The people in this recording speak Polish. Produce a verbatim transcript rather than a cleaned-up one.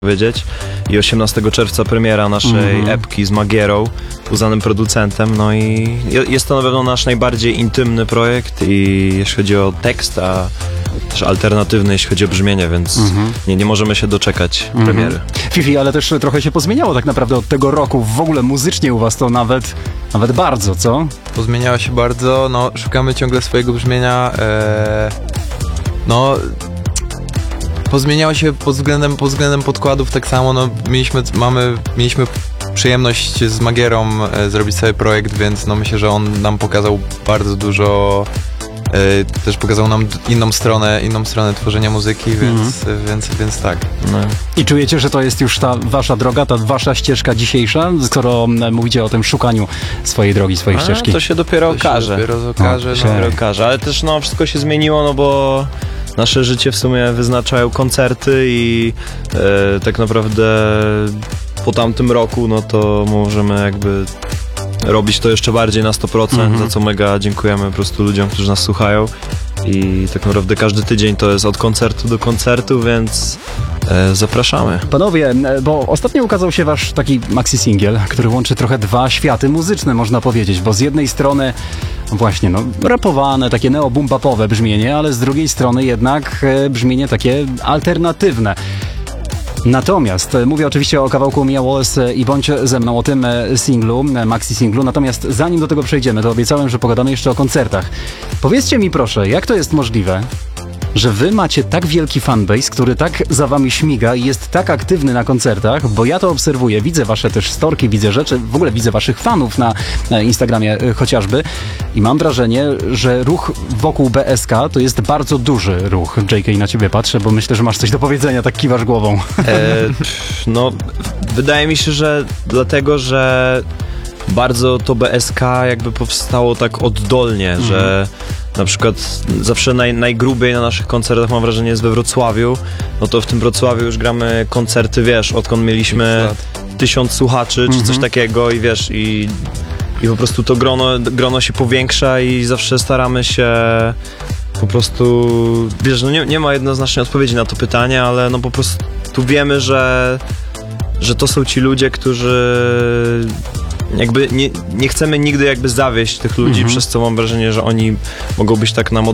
powiedzieć. I osiemnastego czerwca premiera naszej Mhm. epki z Magierą, uznanym producentem, no i jest to na pewno nasz najbardziej intymny projekt i jeśli chodzi o tekst, a też alternatywny, jeśli chodzi o brzmienie, więc Mhm. nie, nie możemy się doczekać Mhm. premiery. Fifi, ale też trochę się pozmieniało tak naprawdę od tego roku. W ogóle muzycznie u was to nawet, nawet bardzo, co? Pozmieniało się bardzo, no szukamy ciągle swojego brzmienia, e, no pozmieniało się pod względem, pod względem podkładów tak samo, no mieliśmy, mamy, mieliśmy przyjemność z Magierą e, zrobić sobie projekt, więc no myślę, że on nam pokazał bardzo dużo, e, też pokazał nam d- inną stronę, inną stronę tworzenia muzyki, więc, Mhm. więc, więc tak. No. I czujecie, że to jest już ta wasza droga, ta wasza ścieżka dzisiejsza, skoro m, mówicie o tym szukaniu swojej drogi, swojej A, ścieżki? to się dopiero To się okaże. dopiero okaże, O, no. się- Dopiero okaże, ale też no wszystko się zmieniło, no bo nasze życie w sumie wyznaczają koncerty i e, tak naprawdę po tamtym roku, no to możemy jakby robić to jeszcze bardziej na sto procent, Mhm. za co mega dziękujemy po prostu ludziom, którzy nas słuchają i tak naprawdę każdy tydzień to jest od koncertu do koncertu, więc e, zapraszamy. Panowie, m, bo ostatnio ukazał się wasz taki maxi-singiel, który łączy trochę dwa światy muzyczne, można powiedzieć, bo z jednej strony no właśnie, no, rapowane, takie neo-boom-bapowe brzmienie, ale z drugiej strony jednak e, brzmienie takie alternatywne. Natomiast, e, mówię oczywiście o kawałku Mia Wallace i Bądź ze mną, o tym e, singlu, e, maxi-singlu, natomiast zanim do tego przejdziemy, to obiecałem, że pogadamy jeszcze o koncertach. Powiedzcie mi proszę, jak to jest możliwe, że wy macie tak wielki fanbase, który tak za wami śmiga i jest tak aktywny na koncertach, bo ja to obserwuję, widzę wasze też storki, widzę rzeczy, w ogóle widzę waszych fanów na, na Instagramie y, chociażby i mam wrażenie, że ruch wokół B S K to jest bardzo duży ruch. J K, na ciebie patrzę, bo myślę, że masz coś do powiedzenia, tak kiwasz głową. E, pff, no, wydaje mi się, że dlatego, że bardzo to B S K jakby powstało tak oddolnie, Mhm. że na przykład zawsze naj, najgrubiej na naszych koncertach, mam wrażenie, jest we Wrocławiu, no to w tym Wrocławiu już gramy koncerty, wiesz, odkąd mieliśmy tysiąc słuchaczy, czy coś Mhm. takiego i wiesz, i, i po prostu to grono, grono się powiększa i zawsze staramy się po prostu, wiesz, no nie, nie ma jednoznacznej odpowiedzi na to pytanie, ale no po prostu wiemy, że, że to są ci ludzie, którzy jakby nie, nie chcemy nigdy jakby zawieść tych ludzi, Mhm. przez co mam wrażenie, że oni mogą być tak nam